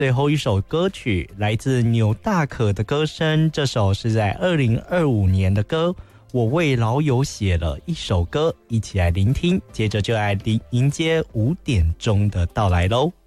最后一首歌曲来自钮大可的歌声，这首是在2025年的歌，我为老友写了一首歌，一起来聆听，接着就来迎接5点钟的到来咯。